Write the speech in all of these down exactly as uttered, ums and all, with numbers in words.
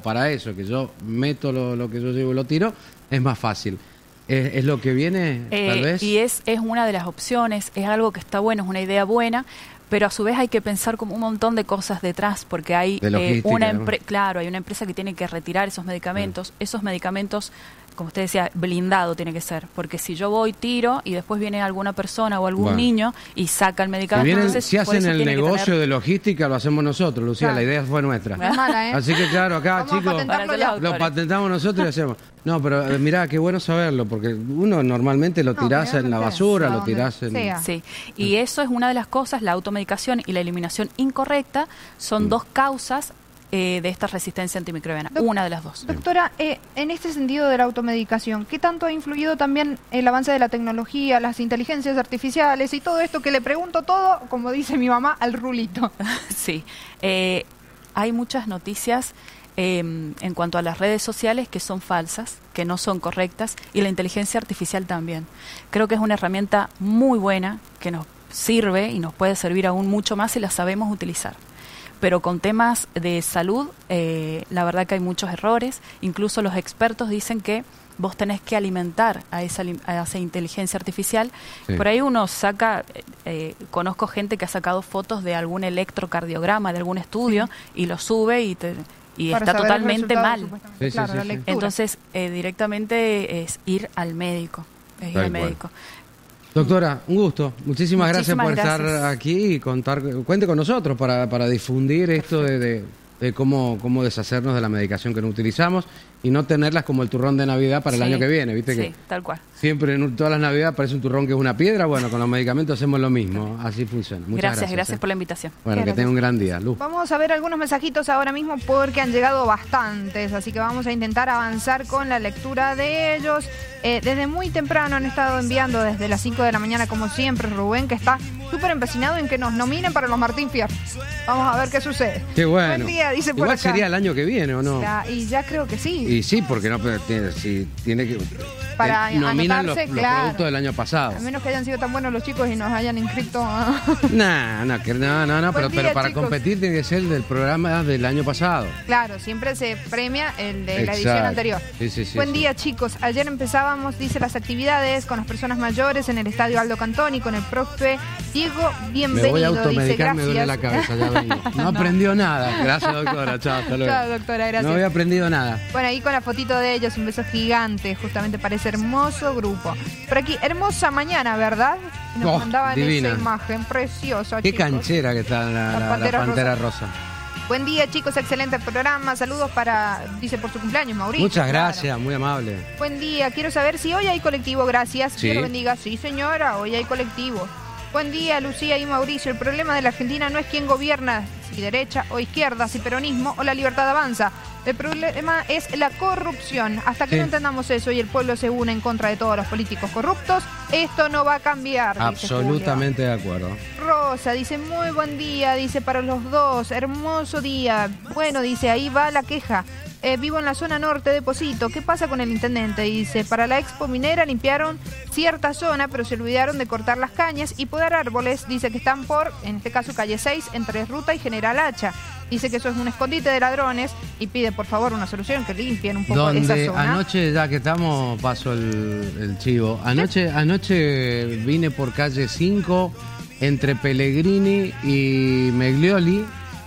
para eso, que yo meto lo, lo que yo llevo y lo tiro, es más fácil. ¿Es, es lo que viene, eh, tal vez? Y es, es una de las opciones, es algo que está bueno, es una idea buena, pero a su vez hay que pensar como un montón de cosas detrás, porque hay eh, una empresa, claro, hay una empresa que tiene que retirar esos medicamentos, sí. Esos medicamentos, como usted decía, blindado tiene que ser, porque si yo voy, tiro, y después viene alguna persona o algún bueno. niño y saca el medicamento. Si, vienen, entonces, si hacen el negocio tener... de logística, lo hacemos nosotros, Lucía, claro. La idea fue nuestra. Mala, ¿eh? Así que claro, acá, Vamos chicos, lo patentamos nosotros y hacemos. No, pero eh, mirá, qué bueno saberlo, porque uno normalmente lo tirás no, en la basura, lo tirás en... Sea. Sí, y eso es una de las cosas, la automedicación y la eliminación incorrecta son mm. dos causas Eh, de esta resistencia antimicrobiana, Do una de las dos. Doctora, eh, en este sentido de la automedicación, ¿qué tanto ha influido también el avance de la tecnología, las inteligencias artificiales y todo esto que le pregunto todo, como dice mi mamá, al rulito? Sí, eh, hay muchas noticias eh, en cuanto a las redes sociales que son falsas, que no son correctas, y la inteligencia artificial también. Creo que es una herramienta muy buena, que nos sirve y nos puede servir aún mucho más si la sabemos utilizar. Pero con temas de salud, eh, la verdad que hay muchos errores. Incluso los expertos dicen que vos tenés que alimentar a esa, a esa inteligencia artificial. Sí. Por ahí uno saca, eh, conozco gente que ha sacado fotos de algún electrocardiograma, de algún estudio, sí. Y lo sube y, te, y está totalmente mal. Sí, claro, sí, sí, sí. Entonces, eh, directamente es ir al médico. Es ir al médico. Doctora, un gusto. Muchísimas, Muchísimas gracias por gracias. estar aquí y contar, cuente con nosotros para, para difundir esto de, de, de cómo, cómo deshacernos de la medicación que no utilizamos y no tenerlas como el turrón de Navidad para el sí, año que viene, ¿viste? Sí, que tal cual. Siempre en todas las Navidades parece un turrón que es una piedra. Bueno, con los medicamentos hacemos lo mismo. Así funciona. Muchas gracias. Gracias, gracias eh. por la invitación. Bueno, gracias. Que tenga un gran día. Luz. Vamos a ver algunos mensajitos ahora mismo porque han llegado bastantes, así que vamos a intentar avanzar con la lectura de ellos. Eh, desde muy temprano han estado enviando, desde las cinco de la mañana, como siempre, Rubén, que está súper empecinado en que nos nominen para los Martín Fierro. Vamos a ver qué sucede. Qué bueno. Buen día, dice por Igual acá. Sería el año que viene, ¿o no? Ya, y ya creo que sí. Y sí, porque no tiene, si tiene que... Para eh, nominan anotarse, los, los claro. productos del año pasado. A menos que hayan sido tan buenos los chicos y nos hayan inscrito a... No, no, que, no, no, no pero, día, pero para chicos. competir tiene que ser del programa del año pasado. Claro, siempre se premia el de Exacto. la edición anterior. Sí, sí, sí, Buen sí. día, chicos. Ayer empezábamos, dice, las actividades con las personas mayores en el Estadio Aldo Cantoni, con el profe Diego. Bienvenido. Me voy a automedicar, dice, me duele la cabeza, ya vengo. No, no aprendió nada. Gracias, doctora. Chao, hasta luego. Chao, doctora, gracias. No había aprendido nada. Bueno, ahí con la fotito de ellos, un beso gigante, justamente para ese hermoso grupo. Por aquí, hermosa mañana, ¿verdad? Nos Oh, mandaban divina. esa imagen preciosa, Qué chicos. canchera que está la, La la, la Pantera Pantera Rosa. Rosa. Buen día, chicos, excelente programa. Saludos para, dice, por su cumpleaños, Mauricio. Muchas claro. gracias, muy amable. Buen día, quiero saber si hoy hay colectivo, gracias. Sí. Dios lo bendiga. Sí, señora, hoy hay colectivo. Buen día, Lucía y Mauricio. El problema de la Argentina no es quién gobierna, si derecha o izquierda, si peronismo o la libertad avanza. El problema es la corrupción. Hasta que Sí. no entendamos eso y el pueblo se une en contra de todos los políticos corruptos, esto no va a cambiar. Dice Absolutamente Julio. de acuerdo. Rosa dice, muy buen día, dice, para los dos, hermoso día. Bueno, dice, ahí va la queja. Eh, vivo en la zona norte de Posito. ¿Qué pasa con el intendente? Dice, para la expo minera limpiaron cierta zona, pero se olvidaron de cortar las cañas y podar árboles. Dice que están por, en este caso, calle seis, entre Ruta y General Hacha. Dice que eso es un escondite de ladrones y pide, por favor, una solución, que limpien un poco Donde esa zona. anoche, ya que estamos, paso el, el chivo. Anoche, anoche vine por calle cinco, entre Pellegrini y Meglioli.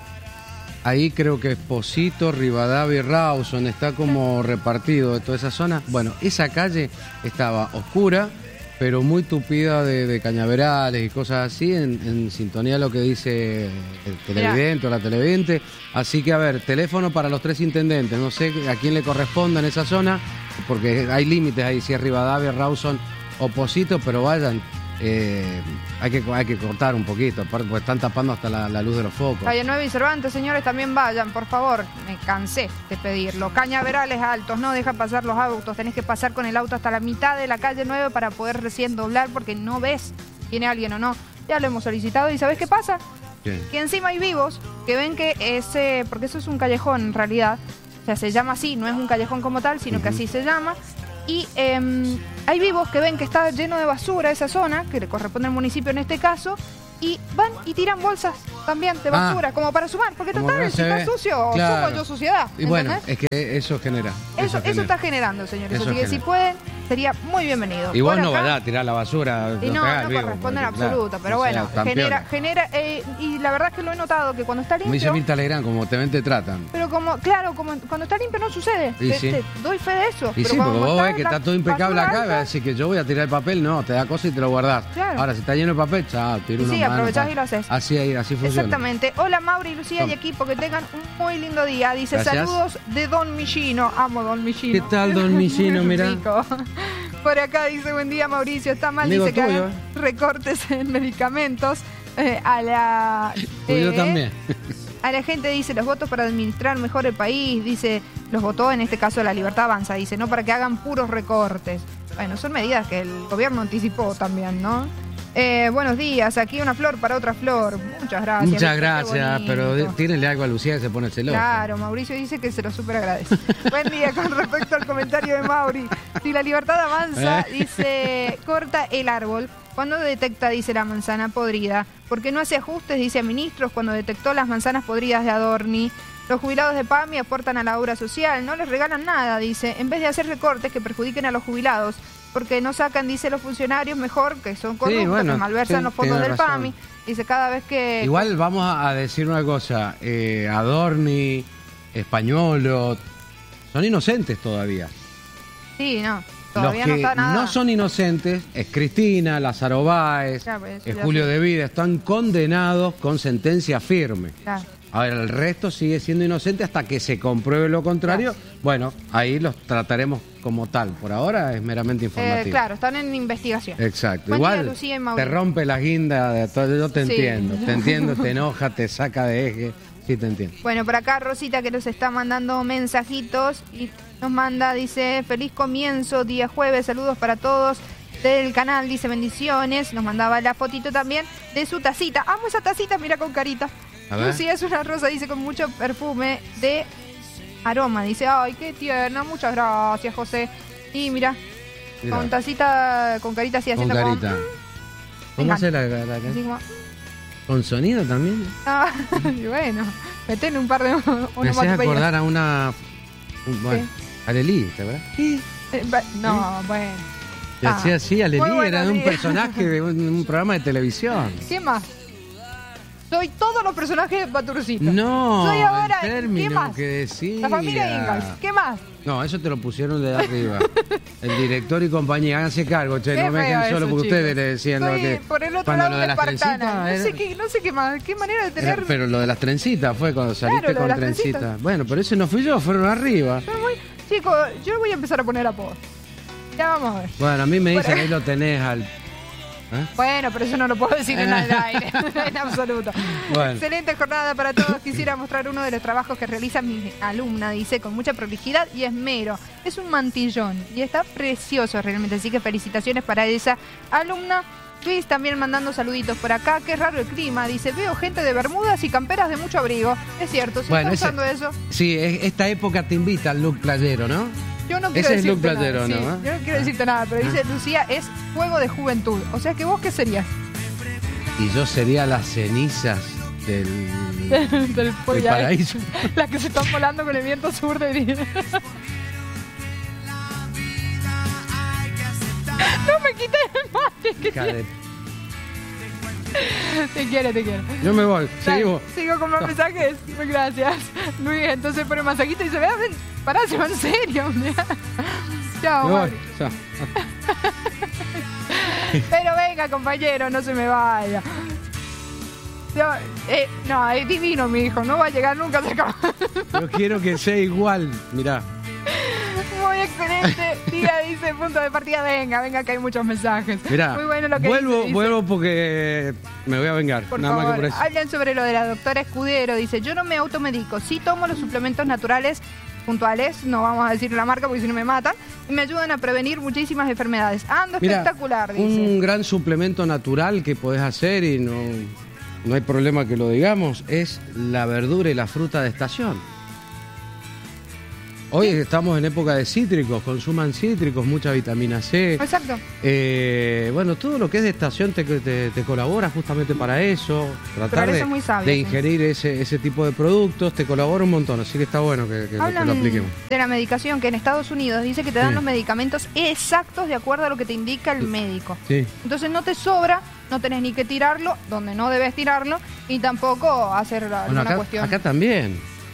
Ahí creo que es Posito, Rivadavia y Rawson, está como repartido de toda esa zona. Bueno, esa calle estaba oscura, pero muy tupida de, de cañaverales y cosas así, en, en sintonía a lo que dice el televidente o la televidente. Así que, a ver, teléfono para los tres intendentes. No sé a quién le corresponda en esa zona, porque hay límites ahí, si es Rivadavia, Rawson o Posito, pero vayan. Eh, hay que hay que cortar un poquito, porque están tapando hasta la, la luz de los focos. Calle nueve y Cervantes, señores, también vayan, por favor. Me cansé de pedirlo. Cañaverales altos, no deja pasar los autos. Tenés que pasar con el auto hasta la mitad de la calle nueve para poder recién doblar, porque no ves si tiene alguien o no. Ya lo hemos solicitado y ¿sabés qué pasa? ¿Qué? Que encima hay vivos que ven que ese, porque eso es un callejón en realidad, o sea, se llama así, no es un callejón como tal, sino uh-huh. que así se llama. Y eh, hay vivos que ven que está lleno de basura esa zona, que le corresponde al municipio en este caso, y van y tiran bolsas también de basura, ah, como para sumar, porque como total, no si está sucio, claro. sumo yo suciedad. Y bueno, es que eso genera. Eso, eso, eso genera. está generando, señores. Eso Así que genera. si pueden, sería muy bienvenido. Y vos Por no acá, vas a tirar la basura. y no, cagás, no vivo, corresponde en porque, absoluto, claro, pero o sea, bueno, tan genera, piola. genera, eh, y la verdad es que lo he notado, que cuando está Me dice limpio, Mirta Legrand, como te ven, te tratan. pero como, claro, como cuando está limpio no sucede, Y te, sí. te doy fe de eso. Y pero sí, porque cuando vos ves que la está todo impecable basura acá, alta, vas a decir que yo voy a tirar el papel, no, te da cosa y te lo guardás. Claro. Ahora, si está lleno de papel, chao, tiro Y una sí, mano, aprovechás pa. y lo haces. Así, ahí, así funciona. Exactamente. Hola Mauri, Lucía Toma. y equipo, que tengan un muy lindo día. Dice, Gracias. saludos de Don Millino. Amo Don Millino. ¿Qué tal, Don Millino? Muy Mirá. rico. Por acá dice, buen día Mauricio, está mal, Amigo dice que tuyo, hagan recortes en medicamentos. Eh, a la Tuyo eh, también. A la gente dice, los votos para administrar mejor el país, dice, los votó en este caso La Libertad Avanza, dice, no para que hagan puros recortes. Bueno, son medidas que el gobierno anticipó también, ¿no? Eh, buenos días, aquí una flor para otra flor. Muchas gracias. Muchas Qué gracias, bonito. pero tírenle algo a Lucía que se pone celosa. Claro, Mauricio dice que se lo súper agradece. Buen día, con respecto al comentario de Mauri. Si La Libertad Avanza, ¿Eh? dice, corta el árbol cuando detecta, dice, la manzana podrida. Porque no hace ajustes, dice, a ministros cuando detectó las manzanas podridas de Adorni. Los jubilados de PAMI aportan a la obra social, no les regalan nada, dice, en vez de hacer recortes que perjudiquen a los jubilados. Porque no sacan, dice, los funcionarios mejor, que son corruptos, bueno, que malversan sí, los fondos tiene del razón. PAMI. Dice, cada vez que... Igual vamos a decir una cosa, eh, Adorni, Españolo, son inocentes todavía. Sí, no, todavía Los no que está nada. no son inocentes es Cristina, Lázaro Báez, Claro, pues, eso es ya Julio sé. de Vida, están condenados con sentencia firme. Claro. Ahora, el resto sigue siendo inocente hasta que se compruebe lo contrario. Bueno, ahí los trataremos como tal. Por ahora es meramente informativo. Eh, claro, están en investigación. Exacto. Buen día, Igual Lucía y te Mauricio. rompe la guinda de todo. Yo te Sí. entiendo, te entiendo, te enoja, te saca de eje. Sí, te entiendo. Bueno, por acá Rosita que nos está mandando mensajitos y nos manda, dice, feliz comienzo, día jueves, saludos para todos del canal, dice, bendiciones. Nos mandaba la fotito también de su tacita. Amo esa tacita, mira con carita. A ver. Lucía es una rosa, dice, con mucho perfume de aroma. Dice, ay, qué tierna, muchas gracias, José. Y mira, Mira, con tacita, con carita así con haciendo carita. como... ¿Cómo Me hace la, la, la- Así como... ¿Con sonido también? Ah, y bueno, metele un par de Me haces onomatopeyas. acordar a una... un- bueno, Alelí, ¿verdad? Eh, va- No, bueno. Y Ah, hacía así, muy Alelí buenos era de un días. personaje de un, un programa de televisión. ¿Qué más? Soy todos los personajes de Paturcito. No, Soy ahora, el término ¿qué más? que decía. La familia Ingalls. ¿Qué más? No, eso te lo pusieron de arriba. El director y compañía, háganse cargo, che, Qué no me feo dejen solo eso, porque chicos. ustedes le decían lo Soy que... por el otro cuando lado lo de de las espartana. trencitas No era- sé qué, no sé qué más, qué manera de era- tener. pero lo de las trencitas fue cuando saliste Claro, lo de con las trencitas. trencitas. Bueno, pero ese no fui yo, fueron arriba. Soy muy- Chicos, yo voy a empezar a poner apodos. Ya vamos a ver. Bueno, a mí me dicen, Bueno. ahí lo tenés al... ¿Eh? Bueno, pero eso no lo puedo decir en el aire, en absoluto. Bueno. Excelente jornada para todos. Quisiera mostrar uno de los trabajos que realiza mi alumna, dice, con mucha prolijidad y esmero. Es un mantillón y está precioso realmente, así que felicitaciones para esa alumna. Luis también mandando saluditos por acá. Qué raro el clima, dice, veo gente de bermudas y camperas de mucho abrigo. Es cierto, se Bueno, está ese- usando eso. Sí, es- esta época te invita al look playero, ¿no? Yo no quiero Ese es decirte Luke Playero, nada, ¿no? sí, yo no quiero decirte nada, pero dice Lucía, es fuego de juventud. O sea que vos, ¿qué serías? Y yo sería las cenizas del... Del del follaje. paraíso. Las que se están volando con el viento sur de día. No me quites el mate. Hija de- Te quiero, te quiero. Yo me voy, Dale, seguimos. Sigo con más mensajes. Gracias. Luis, entonces pone masajito y dice, vea, ven, pará, se va en serio. Mirá. Chao, Me voy. Mauri. Chao. Pero venga, compañero, no se me vaya. No, eh, no, es divino mi hijo, no va a llegar nunca a ese acá. Yo quiero que sea igual. Mirá. Muy excelente. Diga, dice, punto de partida, venga, venga, que hay muchos mensajes. Mirá. Muy bueno lo que vuelvo, dice, dice. vuelvo porque me voy a vengar. Por nada más favor, que por eso. hablan sobre lo de la doctora Escudero. Dice, yo no me automedico, sí tomo los suplementos naturales puntuales, no vamos a decir la marca porque si no me matan, y me ayudan a prevenir muchísimas enfermedades. Ando Mirá, espectacular, dice. un gran suplemento natural que podés hacer y no, no hay problema que lo digamos, es la verdura y la fruta de estación. Hoy estamos en época de cítricos, consuman cítricos, mucha vitamina C. Exacto. Eh, bueno, todo lo que es de estación te, te, te colabora justamente para eso. Tratar de, muy sabio, de sí. ingerir ese, ese tipo de productos te colabora un montón, así que está bueno que, que, Hablan que lo apliquemos. de la medicación, que en Estados Unidos dice que te dan Sí. los medicamentos exactos de acuerdo a lo que te indica el médico. Sí. Entonces no te sobra, no tenés ni que tirarlo, donde no debes tirarlo, y tampoco hacer Bueno, alguna acá, cuestión. acá también.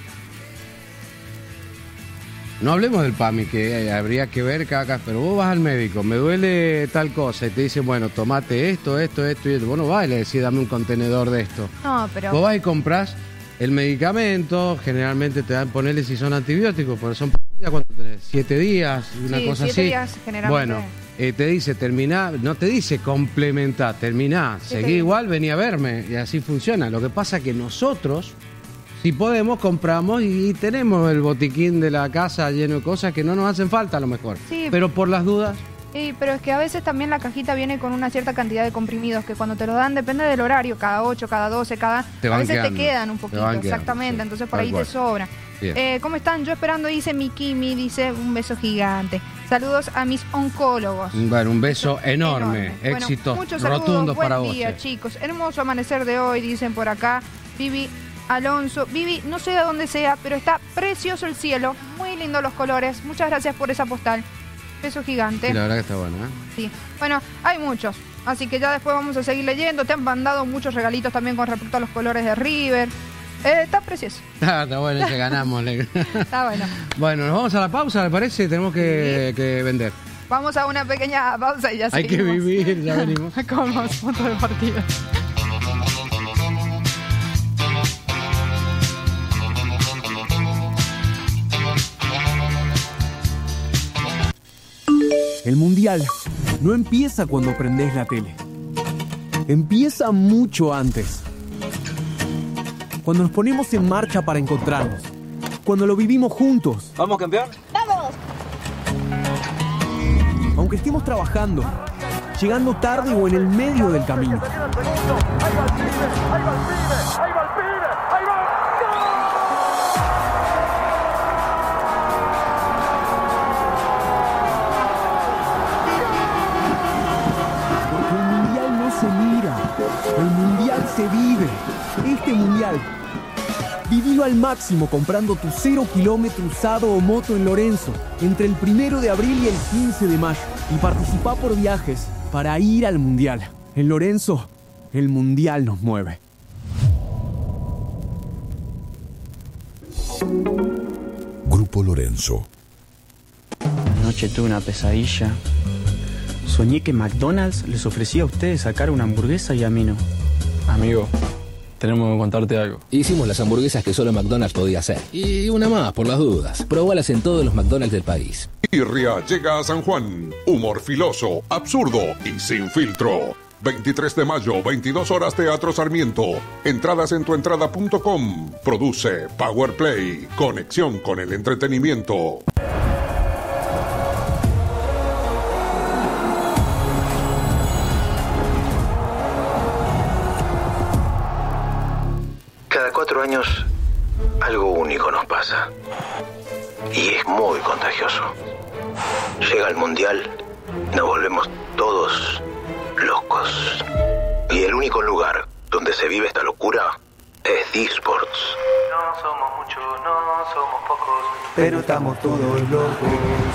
No hablemos del P A M I, que habría que ver cada... Pero vos vas al médico, me duele tal cosa, y te dicen, bueno, tomate esto, esto, esto y esto. Vos no vas y le decís, dame un contenedor de esto. No, pero... Vos vas y comprás el medicamento, generalmente te dan, ponerle si son antibióticos, porque son pastillas cuando tenés siete días, una Sí, cosa siete así. días, generalmente. Bueno, eh, te dice terminá, no te dice complementá, terminá, Siete seguí días. igual, vení a verme, y así funciona. Lo que pasa es que nosotros, si podemos, compramos y, y tenemos el botiquín de la casa lleno de cosas que no nos hacen falta a lo mejor. Sí. Pero por las dudas... Sí, pero es que a veces también la cajita viene con una cierta cantidad de comprimidos que cuando te lo dan depende del horario, cada ocho, cada doce, cada... Te a van veces quedando, te quedan un te poquito, van quedando, exactamente, sí, entonces por tal ahí cual. te sobra. Bien. Eh, ¿Cómo están? Yo esperando, dice mi Kimi, dice un beso gigante. Saludos a mis oncólogos. Bueno, un beso enorme, Bueno, éxitos muchos saludos, rotundos buen para vos. día, che. chicos. Hermoso amanecer de hoy, dicen por acá. Vivi Alonso. Vivi, no sé de dónde sea, pero está precioso el cielo. Muy lindo los colores. Muchas gracias por esa postal. Beso gigante. Sí, la verdad que está bueno, ¿eh? Sí. Bueno, hay muchos. Así que ya después vamos a seguir leyendo. Te han mandado muchos regalitos también con respecto a los colores de River. Eh, está precioso. Ah, está bueno, ya ganamos. le- Está bueno. Bueno, nos vamos a la pausa, ¿le parece? Tenemos que, que vender. Vamos a una pequeña pausa y ya Hay que seguimos. vivir, ya venimos. Como punto de partida. El mundial no empieza cuando prendés la tele. Empieza mucho antes. Cuando nos ponemos en marcha para encontrarnos. Cuando lo vivimos juntos. ¿Vamos, campeón? Aunque estemos trabajando, llegando tarde o en el medio del camino. Porque el mundial no se mira, el mundial se vive. Este mundial, vivilo al máximo comprando tu cero kilómetro usado o moto en Lorenzo entre el primero de abril y el quince de mayo y participa por viajes para ir al mundial. En Lorenzo, el mundial nos mueve. Grupo Lorenzo. Anoche tuve una pesadilla. Soñé que McDonald's les ofrecía a ustedes sacar una hamburguesa y a mí no. Amigo, tenemos que contarte algo. Hicimos las hamburguesas que solo McDonald's podía hacer. Y una más, por las dudas. Probalas en todos los McDonald's del país. Birria llega a San Juan. Humor filoso, absurdo y sin filtro. veintitrés de mayo, veintidós horas, Teatro Sarmiento. Entradas en tuentrada punto com. Produce Power Play. Conexión con el entretenimiento. Cada cuatro años, algo único nos pasa. Y es muy contagioso. Llega el mundial, nos volvemos todos locos. Y el único lugar donde se vive esta locura es D-Sports. No somos muchos, no somos pocos, pero estamos todos locos.